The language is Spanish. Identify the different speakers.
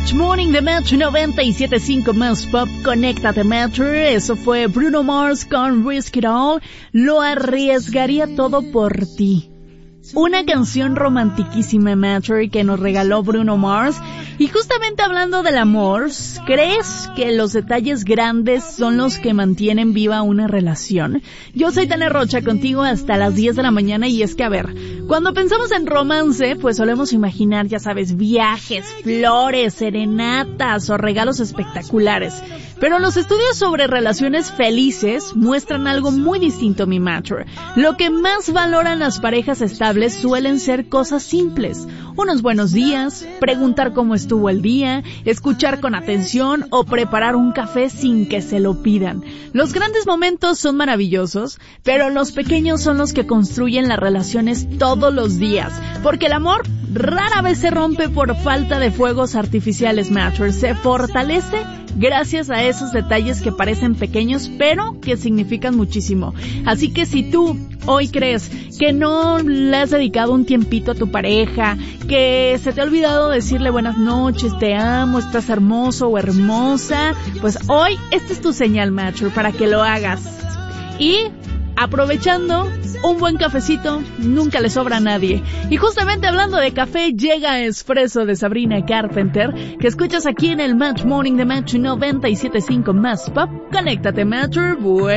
Speaker 1: Match Morning de Match 97.5 Más Pop. Conéctate, Matcher. Eso fue Bruno Mars con Risk It All. Lo arriesgaría todo por ti. Una canción romantiquísima, Matcher, que nos regaló Bruno Mars. Y justamente hablando del amor, ¿crees que los detalles grandes son los que mantienen viva una relación? Yo soy Tania Rocha, contigo hasta las 10 de la mañana, y es que, a ver, cuando pensamos en romance, pues solemos imaginar, ya sabes, viajes, flores, serenatas o regalos espectaculares. Pero los estudios sobre relaciones felices muestran algo muy distinto, mi Matcher. Lo que más valoran las parejas estables suelen ser cosas simples. Unos buenos días, preguntar cómo estuvo el día, escuchar con atención o preparar un café sin que se lo pidan. Los grandes momentos son maravillosos, pero los pequeños son los que construyen las relaciones todos los días. Porque el amor rara vez se rompe por falta de fuegos artificiales, Matcher. Se fortalece gracias a esos detalles que parecen pequeños, pero que significan muchísimo. Así que si tú hoy crees que no le has dedicado un tiempito a tu pareja, que se te ha olvidado decirle buenas noches, te amo, estás hermoso o hermosa, pues hoy esta es tu señal, Matcher, para que lo hagas. Y aprovechando un buen cafecito, nunca le sobra a nadie. Y justamente hablando de café, llega Espresso de Sabrina Carpenter, que escuchas aquí en el Match Morning de Match 97.5 Más Pop. Conéctate, Matcher.